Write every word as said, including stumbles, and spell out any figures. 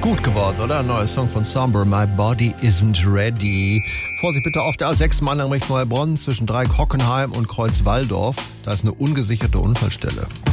Gut geworden, oder? Ein neuer Song von Somber, My Body Isn't Ready. Vorsicht bitte auf der A sechs Mannheim Richtung Neubronn zwischen Dreieck Hockenheim und Kreuz Walldorf. Da ist eine ungesicherte Unfallstelle.